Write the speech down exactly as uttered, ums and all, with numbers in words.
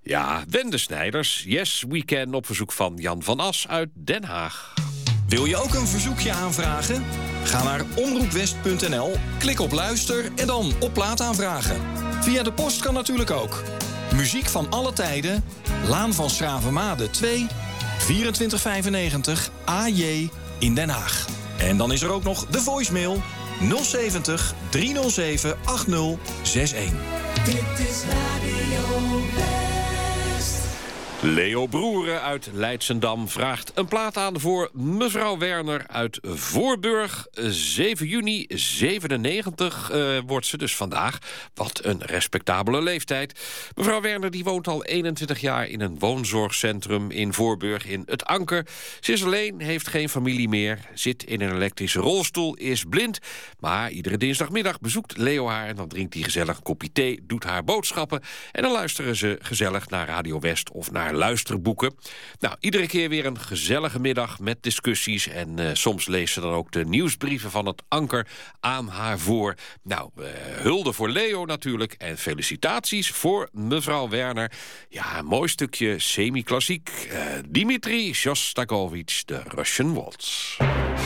Ja, Wende Snijders, Yes We Can op verzoek van Jan van As uit Den Haag. Wil je ook een verzoekje aanvragen? Ga naar omroepwest punt n l, klik op luister en dan op plaat aanvragen. Via de post kan natuurlijk ook. Muziek van alle tijden, Laan van Schravenmade twee, vierentwintig vijfennegentig A J in Den Haag. En dan is er ook nog de voicemail nul zeventig, driehonderdzeven, achtzig zestig. Dit is Radio West. Leo Broeren uit Leidschendam vraagt een plaat aan voor mevrouw Werner uit Voorburg. zeven juni zevenennegentig uh, wordt ze dus vandaag. Wat een respectabele leeftijd. Mevrouw Werner die woont al eenentwintig jaar in een woonzorgcentrum in Voorburg in Het Anker. Ze is alleen, heeft geen familie meer, zit in een elektrische rolstoel, is blind. Maar iedere dinsdagmiddag bezoekt Leo haar en dan drinkt hij gezellig een kopje thee, doet haar boodschappen en dan luisteren ze gezellig naar Radio West of naar luisterboeken. Nou, iedere keer weer een gezellige middag met discussies en uh, soms leest ze dan ook de nieuwsbrieven van Het Anker aan haar voor. Nou, uh, hulde voor Leo natuurlijk en felicitaties voor mevrouw Werner. Ja, een mooi stukje semi-klassiek. Uh, Dimitri Shostakovich, de Russian Waltz.